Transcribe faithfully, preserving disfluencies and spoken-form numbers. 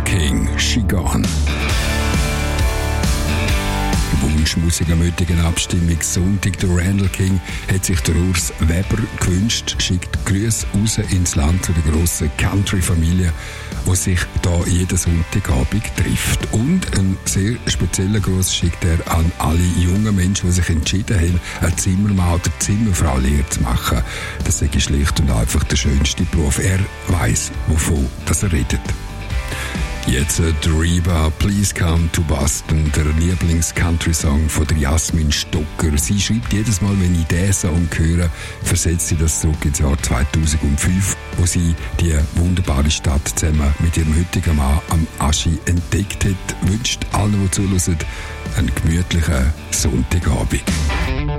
King, She Gone. Wunschmusik am heutigen Abstimmungssonntag. Der Randall King hat sich der Urs Weber gewünscht, schickt Grüße raus ins Land zu der grossen Country-Familie, die sich da jeden Sonntagabend trifft. Und einen sehr speziellen Gruß schickt er an alle jungen Menschen, die sich entschieden haben, eine Zimmermann oder Zimmerfrau Lehre zu machen. Das ist schlicht und einfach der schönste Beruf. Er weiss, wovon das er redet. Jetzt äh, Reba, Please Come to Boston, der Lieblings-Country-Song von der Jasmin Stocker. Sie schreibt jedes Mal, wenn ich diesen Song höre, versetzt sie das zurück ins Jahr zweitausendfünf, wo sie die wunderbare Stadt zusammen mit ihrem heutigen Mann am Aschi entdeckt hat. Wünscht allen, die zuhören, einen gemütlichen Sonntagabend.